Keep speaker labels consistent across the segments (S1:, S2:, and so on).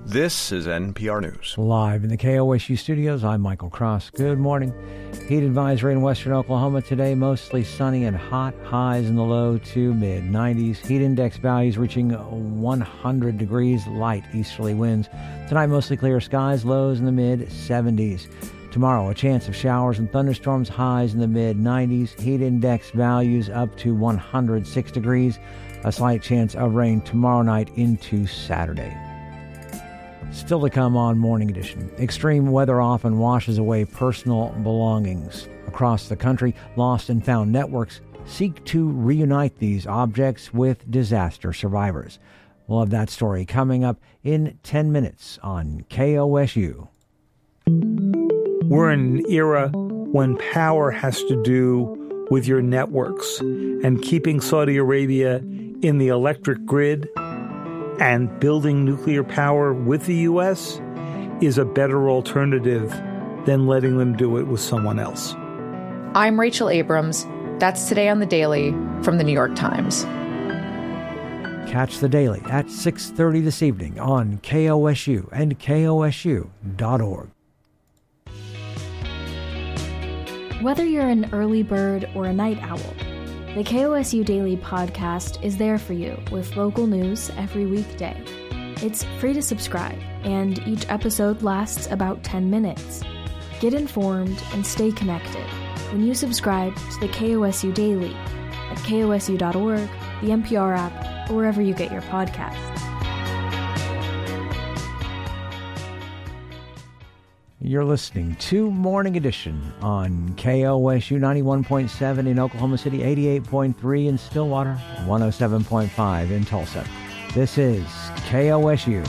S1: This is NPR News.
S2: Live in the KOSU studios, I'm Michael Cross. Good morning. Heat advisory in western Oklahoma today, mostly sunny and hot. Highs in the low to mid-90s. Heat index values reaching 100 degrees, light easterly winds. Tonight, mostly clear skies, lows in the mid-70s. Tomorrow, a chance of showers and thunderstorms, highs in the mid-90s. Heat index values up to 106 degrees. A slight chance of rain tomorrow night into Saturday. Still to come on Morning Edition. Extreme weather often washes away personal belongings. Across the country, lost and found networks seek to reunite these objects with disaster survivors. We'll have that story coming up in 10 minutes on KOSU.
S3: We're in an era when power has to do with your networks, and keeping Saudi Arabia in the electric grid and building nuclear power with the U.S. is a better alternative than letting them do it with someone else.
S4: I'm Rachel Abrams. That's Today on the Daily from the New York Times.
S2: Catch the Daily at 6:30 this evening on KOSU and KOSU.org.
S5: Whether you're an early bird or a night owl, the KOSU Daily podcast is there for you with local news every weekday. It's free to subscribe, and each episode lasts about 10 minutes. Get informed and stay connected when you subscribe to the KOSU Daily at kosu.org, the NPR app, or wherever you get your podcasts.
S2: You're listening to Morning Edition on KOSU 91.7 in Oklahoma City, 88.3 in Stillwater, 107.5 in Tulsa. This is KOSU.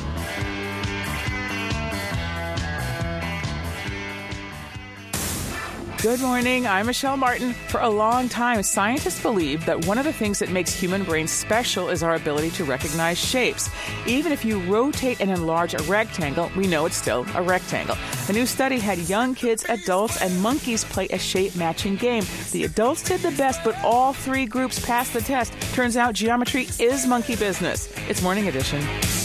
S6: Good morning, I'm Michelle Martin. For a long time, scientists believe that one of the things that makes human brains special is our ability to recognize shapes. Even if you rotate and enlarge a rectangle, we know it's still a rectangle. A new study had young kids, adults, and monkeys play a shape-matching game. The adults did the best, but all three groups passed the test. Turns out geometry is monkey business. It's Morning Edition.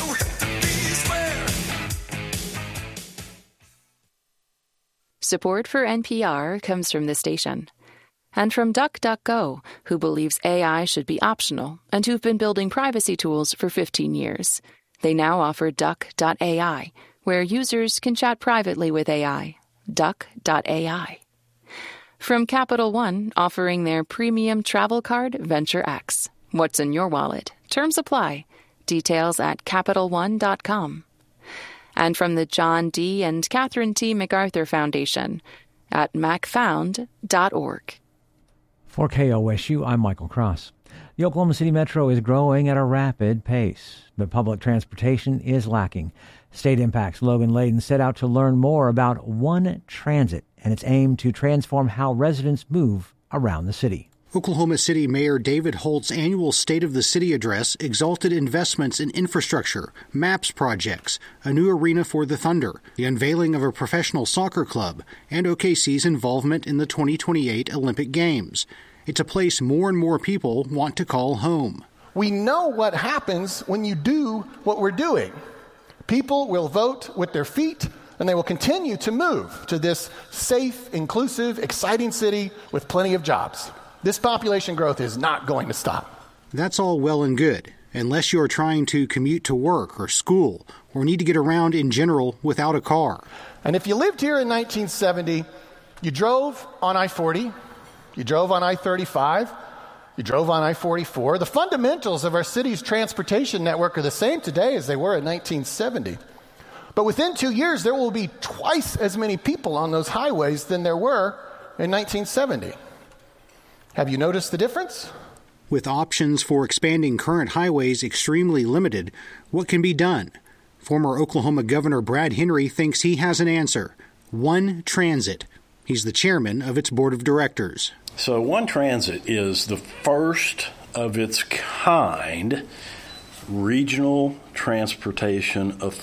S7: Support for NPR comes from the station. And from DuckDuckGo, who believes AI should be optional and who've been building privacy tools for 15 years. They now offer Duck.ai, where users can chat privately with AI. Duck.ai. From Capital One, offering their premium travel card, Venture X. What's in your wallet? Terms apply. Details at CapitalOne.com. And from the John D. and Catherine T. MacArthur Foundation at macfound.org.
S2: For KOSU, I'm Michael Cross. The Oklahoma City Metro is growing at a rapid pace, but public transportation is lacking. State Impact's Logan Layden set out to learn more about One Transit and its aim to transform how residents move around the city.
S8: Oklahoma City Mayor David Holt's annual State of the City address exalted investments in infrastructure, MAPS projects, a new arena for the Thunder, the unveiling of a professional soccer club, and OKC's involvement in the 2028 Olympic Games. It's a place more and more people want to call home.
S9: We know what happens when you do what we're doing. People will vote with their feet, and they will continue to move to this safe, inclusive, exciting city with plenty of jobs. This population growth is not going to stop.
S8: That's all well and good, unless you're trying to commute to work or school or need to get around in general without a car.
S9: And if you lived here in 1970, you drove on I-40, you drove on I-35, you drove on I-44. The fundamentals of our city's transportation network are the same today as they were in 1970. But within 2 years, there will be twice as many people on those highways than there were in 1970. Have you noticed the difference?
S8: With options for expanding current highways extremely limited, what can be done? Former Oklahoma Governor Brad Henry thinks he has an answer. One Transit. He's the chairman of its board of directors.
S10: So One Transit is the first of its kind regional transportation authority